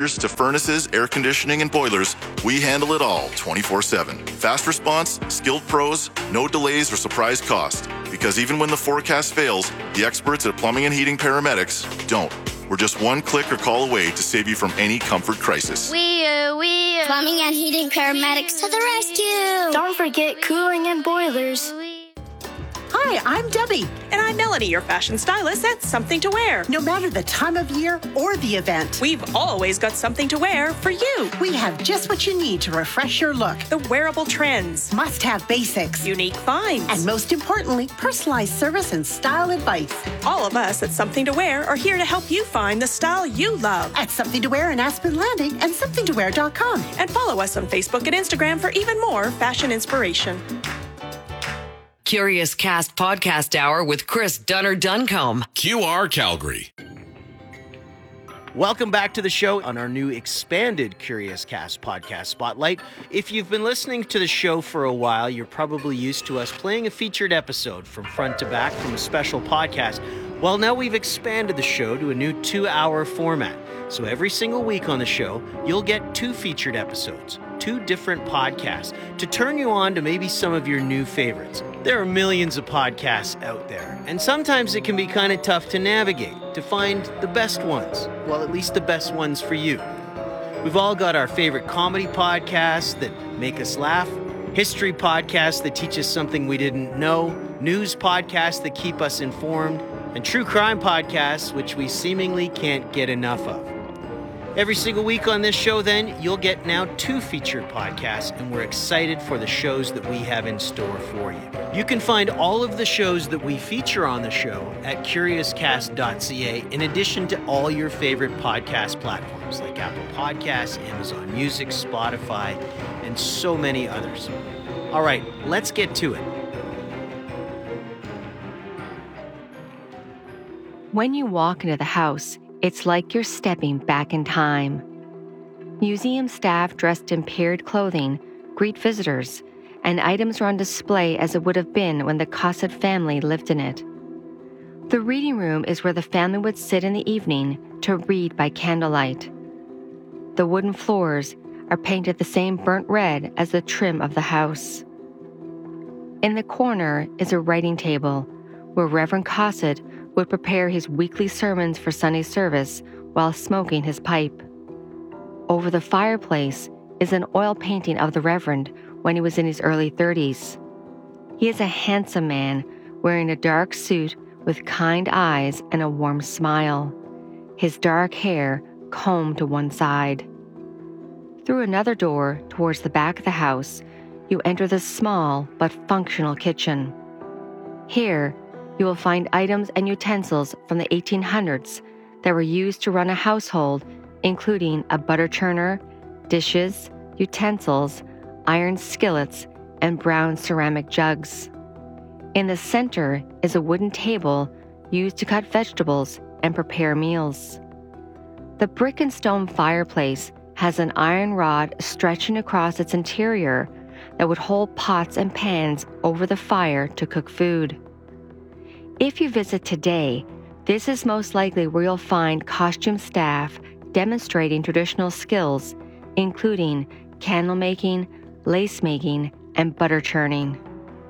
heaters to furnaces, air conditioning, and boilers, we handle it all 24/7. Fast response, skilled pros, no delays or surprise cost. Because even when the forecast fails, the experts at Plumbing and Heating Paramedics don't. We're just one click or call away to save you from any comfort crisis. Plumbing and Heating Paramedics to the rescue! Don't forget cooling and boilers. Hi, I'm Debbie. And I'm Melanie, your fashion stylist at Something to Wear. No matter the time of year or the event, We've always got something to wear for you. we have just what you need to refresh your look. The wearable trends, Must-have basics. unique finds. And most importantly, personalized service and style advice. All of us at Something to Wear are here to help you find the style you love. At Something to Wear in Aspen Landing and somethingtowear.com. And follow us on Facebook and Instagram for even more fashion inspiration. Curious Cast Podcast Hour with Chris Dunner-Duncombe. QR Calgary. Welcome back to the show on our new expanded Curious Cast podcast spotlight. If you've been listening to the show for a while, you're probably used to us playing a featured episode from front to back from a special podcast. Well, now we've expanded the show to a new 2-hour format. So every single week on the show, you'll get 2 featured episodes, 2 different podcasts to turn you on to maybe some of your new favorites. There are millions of podcasts out there, and sometimes it can be kind of tough to navigate, to find the best ones. Well, at least the best ones for you. We've all got our favorite comedy podcasts that make us laugh, history podcasts that teach us something we didn't know, news podcasts that keep us informed, and true crime podcasts which we seemingly can't get enough of. Every single week on this show, then, you'll get now 2 featured podcasts, and we're excited for the shows that we have in store for you. You can find all of the shows that we feature on the show at curiouscast.ca, in addition to all your favorite podcast platforms like Apple Podcasts, Amazon Music, Spotify, and so many others. All right, let's get to it. When you walk into the house, it's like you're stepping back in time. Museum staff dressed in period clothing greet visitors, and items are on display as it would have been when the Cossett family lived in it. The reading room is where the family would sit in the evening to read by candlelight. The wooden floors are painted the same burnt red as the trim of the house. In the corner is a writing table where Reverend Cossett would prepare his weekly sermons for Sunday service while smoking his pipe. Over the fireplace is an oil painting of the Reverend when he was in his early 30s. He is a handsome man wearing a dark suit with kind eyes and a warm smile, his dark hair combed to one side. Through another door towards the back of the house, you enter the small but functional kitchen. Here, you will find items and utensils from the 1800s that were used to run a household, including a butter churner, dishes, utensils, iron skillets, and brown ceramic jugs. In the center is a wooden table used to cut vegetables and prepare meals. The brick and stone fireplace has an iron rod stretching across its interior that would hold pots and pans over the fire to cook food. If you visit today, this is most likely where you'll find costume staff demonstrating traditional skills, including candle making, lace making, and butter churning.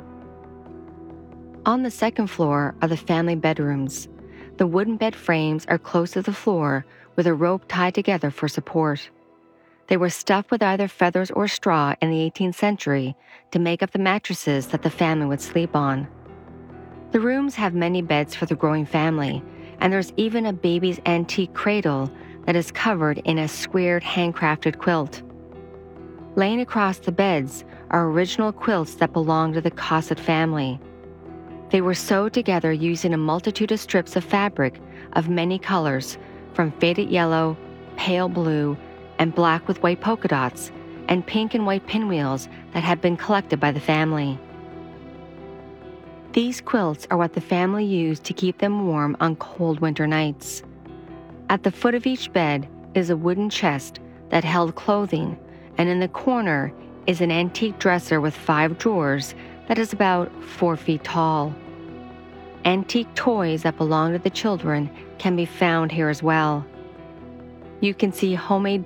On the second floor are the family bedrooms. The wooden bed frames are close to the floor with a rope tied together for support. They were stuffed with either feathers or straw in the 18th century to make up the mattresses that the family would sleep on. The rooms have many beds for the growing family, and there's even a baby's antique cradle that is covered in a squared handcrafted quilt. Laying across the beds are original quilts that belonged to the Cossett family. They were sewed together using a multitude of strips of fabric of many colors, from faded yellow, pale blue, and black with white polka dots, and pink and white pinwheels that had been collected by the family. These quilts are what the family used to keep them warm on cold winter nights. At the foot of each bed is a wooden chest that held clothing, and in the corner is an antique dresser with 5 drawers that is about 4 feet tall. Antique toys that belong to the children can be found here as well. You can see homemade